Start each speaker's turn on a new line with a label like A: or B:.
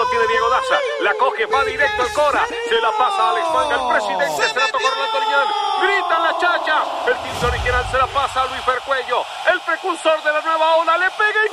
A: balón tiene Diego Daza. La coge, va directo al Cora. Se la pasa a Alex Manga, el presidente. Se la toca Orlando Liñán. Gritan la chacha. El timbre original se la pasa a Luis Fercuello. El precursor de la nueva ola. Le pega y